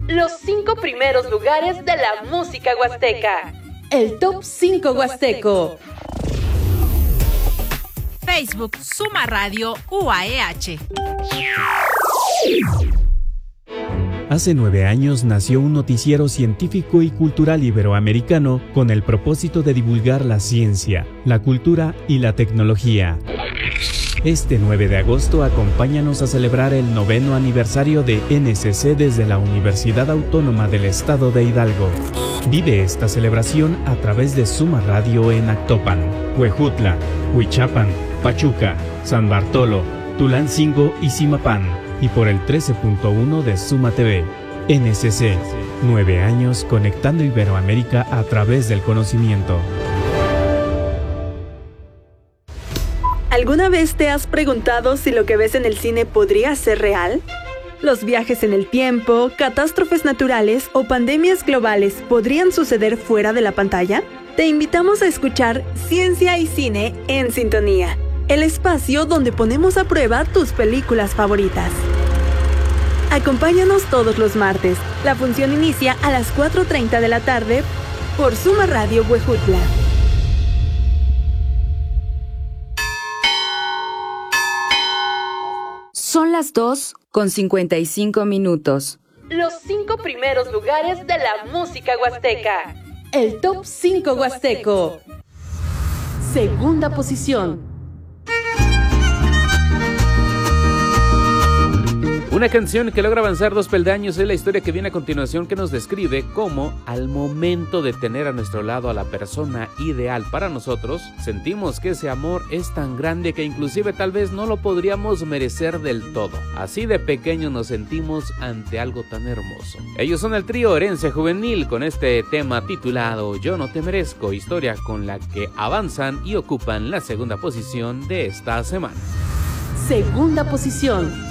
Los 5 primeros lugares de la música huasteca. El Top 5 Huasteco. Facebook Suma Radio UAEH. Hace 9 años nació un noticiero científico y cultural iberoamericano con el propósito de divulgar la ciencia, la cultura y la tecnología. Este 9 de agosto acompáñanos a celebrar el 9º aniversario de NSC desde la Universidad Autónoma del Estado de Hidalgo. Vive esta celebración a través de Suma Radio en Actopan, Huejutla, Huichapan, Pachuca, San Bartolo, Tulancingo y Zimapán, y por el 13.1 de Suma TV. NSC, 9 años conectando Iberoamérica a través del conocimiento. ¿Alguna vez te has preguntado si lo que ves en el cine podría ser real? ¿Los viajes en el tiempo, catástrofes naturales o pandemias globales podrían suceder fuera de la pantalla? Te invitamos a escuchar Ciencia y Cine en Sintonía, el espacio donde ponemos a prueba tus películas favoritas. Acompáñanos todos los martes. La función inicia a las 4:30 de la tarde por Suma Radio Huejutla. Son las 2:55. Los 5 primeros lugares de la música huasteca. El Top 5 Huasteco. Segunda posición. Una canción que logra avanzar 2 peldaños es la historia que viene a continuación, que nos describe cómo al momento de tener a nuestro lado a la persona ideal para nosotros, sentimos que ese amor es tan grande que inclusive tal vez no lo podríamos merecer del todo. Así de pequeños nos sentimos ante algo tan hermoso. Ellos son el trío Herencia Juvenil con este tema titulado Yo no te merezco, historia con la que avanzan y ocupan la segunda posición de esta semana. Segunda posición.